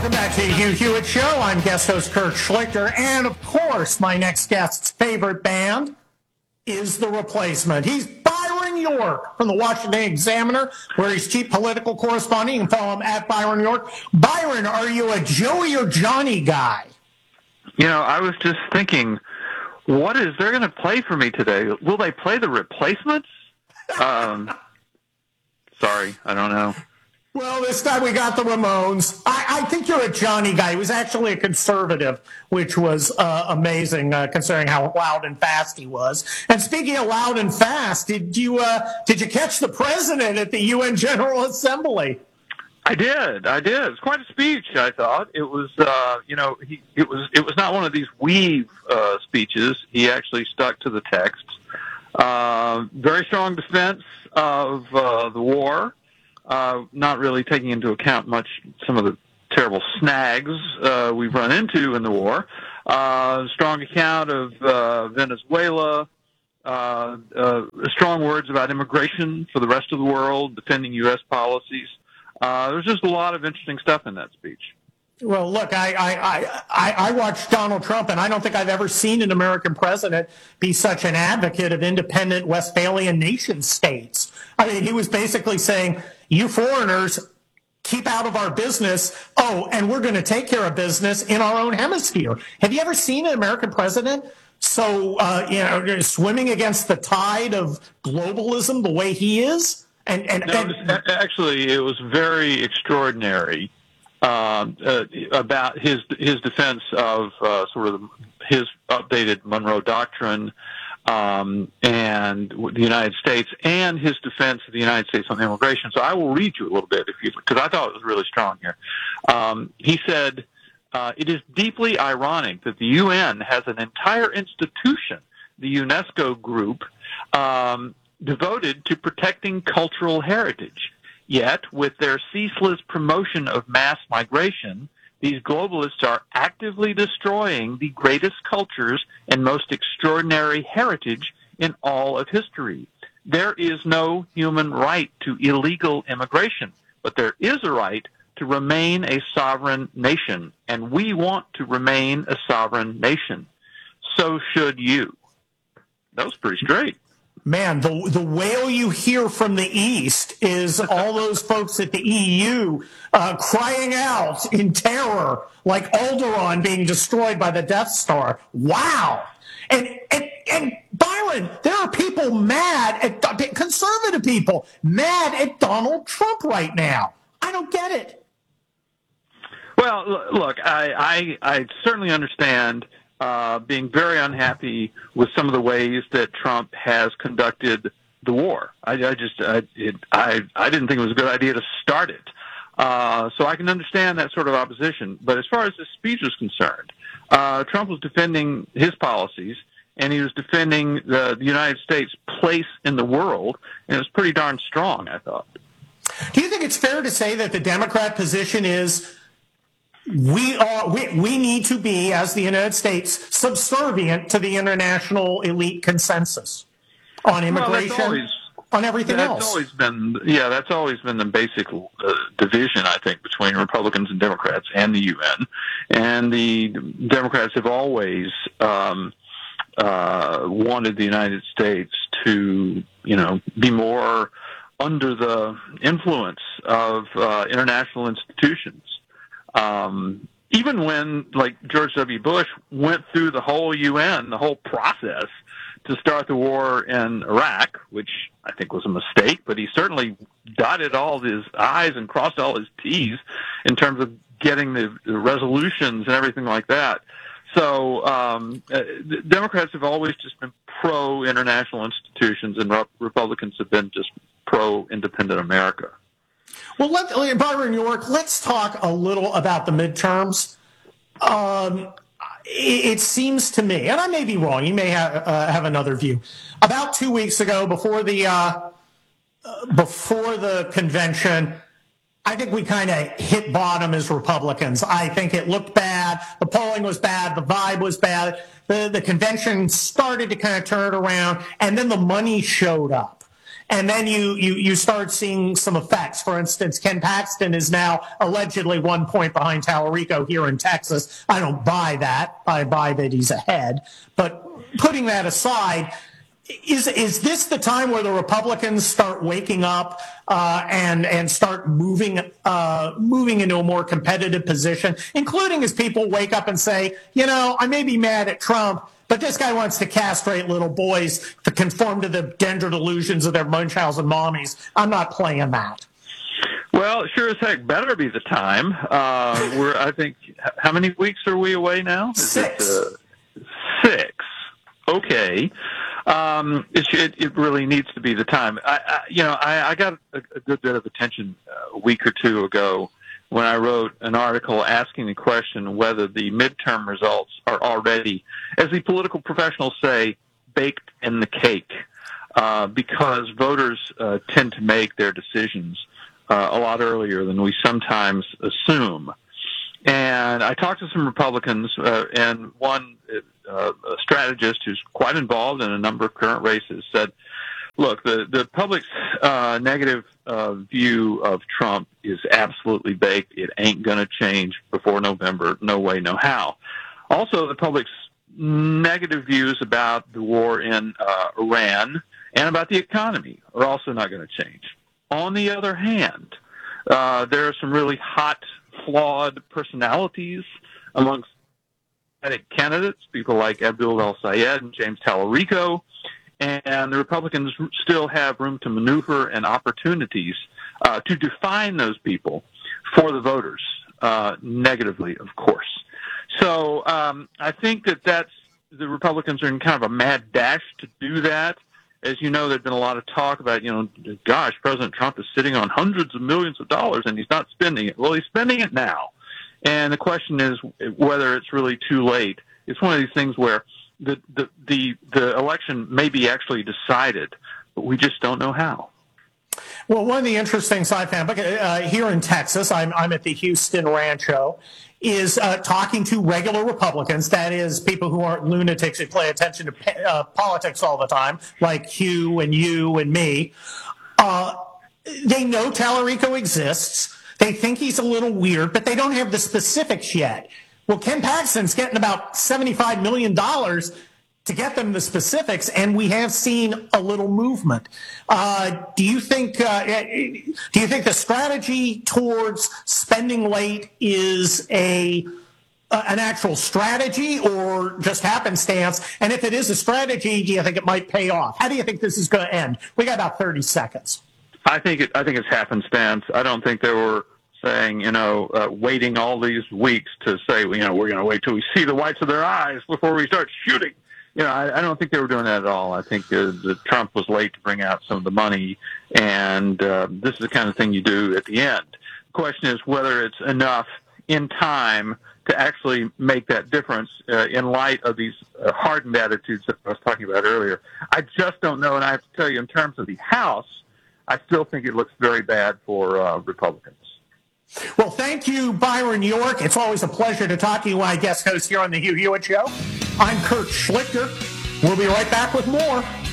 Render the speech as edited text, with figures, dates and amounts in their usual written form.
Welcome back to the Hugh Hewitt Show. I'm guest host Kurt Schlichter. And, of course, my next guest's favorite band is The Replacement. He's Byron York from the Washington Examiner, where he's chief political correspondent. You can follow him at Byron York. Byron, are you a Joey or Johnny guy? You know, I was just thinking, what is they're going to play for me today? Will they play The Replacements? Sorry, I don't know. Well, this time we got the Ramones. I think you're a Johnny guy. He was actually a conservative, which was amazing, considering how loud and fast he was. And speaking of loud and fast, did you catch the president at the UN General Assembly? I did. It was quite a speech, I thought. It was, it was not one of these weave speeches. He actually stuck to the text. Very strong defense of the war. Not really taking into account much some of the terrible snags we've run into in the war. Strong account of Venezuela. Strong words about immigration for the rest of the world, defending U.S. policies. There's just a lot of interesting stuff in that speech. Well, look, I watched Donald Trump, and I don't think I've ever seen an American president be such an advocate of independent Westphalian nation states. I mean, he was basically saying, you foreigners, keep out of our business. Oh, and we're going to take care of business in our own hemisphere. Have you ever seen an American president so, swimming against the tide of globalism the way he is? Actually, it was very extraordinary about his defense of sort of his updated Monroe Doctrine and the United States, and his defense of the United States on immigration. So I will read you a little bit, because I thought it was really strong here. He said, it is deeply ironic that the UN has an entire institution, the UNESCO group, devoted to protecting cultural heritage. Yet, with their ceaseless promotion of mass migration, these globalists are actively destroying the greatest cultures and most extraordinary heritage in all of history. There is no human right to illegal immigration, but there is a right to remain a sovereign nation, and we want to remain a sovereign nation. So should you. That was pretty straight. Man, the wail you hear from the East is all those folks at the EU crying out in terror, like Alderaan being destroyed by the Death Star. Wow. And Byron, there are people mad at conservative people mad at Donald Trump right now. I don't get it. Well, look, I certainly understand being very unhappy with some of the ways that Trump has conducted the war. I didn't think it was a good idea to start it. So I can understand that sort of opposition. But as far as this speech is concerned, Trump was defending his policies, and he was defending the United States' place in the world, and it was pretty darn strong, I thought. Do you think it's fair to say that the Democrat position is we need to be, as the United States, subservient to the international elite consensus on immigration, on everything else? That's always been the basic division, I think, between Republicans and Democrats and the UN. And the Democrats have always wanted the United States to, be more under the influence of international institutions. Even when, like, George W. Bush went through the whole UN, the whole process to start the war in Iraq, which I think was a mistake, but he certainly dotted all his I's and crossed all his T's in terms of getting the resolutions and everything like that. So the Democrats have always just been pro-international institutions, and Republicans have been just pro-independent America. Well, Byron York, let's talk a little about the midterms. It seems to me, and I may be wrong, you may have another view. About 2 weeks ago, before the convention, I think we kind of hit bottom as Republicans. I think it looked bad. The polling was bad. The vibe was bad. The convention started to kind of turn it around, and then the money showed up. And then you start seeing some effects. For instance, Ken Paxton is now allegedly 1 point behind Tallarico here in Texas. I don't buy that. I buy that he's ahead. But putting that aside, is this the time where the Republicans start waking up and start moving into a more competitive position, including as people wake up and say, I may be mad at Trump, but this guy wants to castrate little boys to conform to the gender delusions of their Munchausen mommies. I'm not playing that. Well, sure as heck better be the time. I think, how many weeks are we away now? 6. 6. Okay. It really needs to be the time. I got a good bit of attention a week or two ago when I wrote an article asking the question whether the midterm results are already, as the political professionals say, baked in the cake, because voters tend to make their decisions a lot earlier than we sometimes assume. And I talked to some Republicans, and one strategist who's quite involved in a number of current races said, look, the public's negative view of Trump is absolutely baked. It ain't going to change before November. No way, no how. Also, the public's negative views about the war in Iran and about the economy are also not going to change. On the other hand, there are some really hot, flawed personalities amongst candidates, people like Abdul El-Sayed and James Tallarico, and the Republicans still have room to maneuver and opportunities to define those people for the voters, negatively, of course. So I think that the Republicans are in kind of a mad dash to do that. As you know, there's been a lot of talk about, gosh, President Trump is sitting on hundreds of millions of dollars and he's not spending it. Well, he's spending it now. And the question is whether it's really too late. It's one of these things where the election may be actually decided, but we just don't know how. Well, one of the interesting things I found here in Texas, I'm at the Houston Rancho, is talking to regular Republicans, that is, people who aren't lunatics who pay attention to politics all the time, like Hugh and you and me. They know Tallarico exists. They think he's a little weird, but they don't have the specifics yet. Well, Ken Paxton's getting about $75 million to get them the specifics, and we have seen a little movement. Do you think the strategy towards spending late is an actual strategy or just happenstance? And if it is a strategy, do you think it might pay off? How do you think this is going to end? We got about 30 seconds. I think it's happenstance. I don't think they were saying, waiting all these weeks to say, we're going to wait till we see the whites of their eyes before we start shooting. I don't think they were doing that at all. I think that Trump was late to bring out some of the money, and this is the kind of thing you do at the end. The question is whether it's enough in time to actually make that difference in light of these hardened attitudes that I was talking about earlier. I just don't know, and I have to tell you, in terms of the House, I still think it looks very bad for Republicans. Well, thank you, Byron York. It's always a pleasure to talk to you, my guest host here on the Hugh Hewitt Show. I'm Kurt Schlichter. We'll be right back with more.